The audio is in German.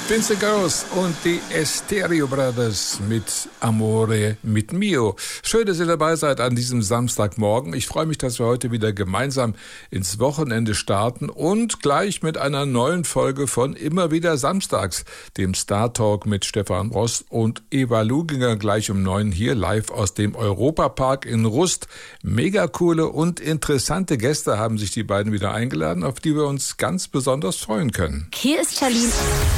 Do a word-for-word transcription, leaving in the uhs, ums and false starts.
Vince Girls und die Stereo Brothers mit Amore mit Mio. Schön, dass ihr dabei seid an diesem Samstagmorgen. Ich freue mich, dass wir heute wieder gemeinsam ins Wochenende starten und gleich mit einer neuen Folge von Immer wieder Samstags, dem Star Talk mit Stefan Rost und Eva Luginger gleich um neun hier live aus dem Europapark in Rust. Mega coole und interessante Gäste haben sich die beiden wieder eingeladen, auf die wir uns ganz besonders freuen können. Hier ist Charlene.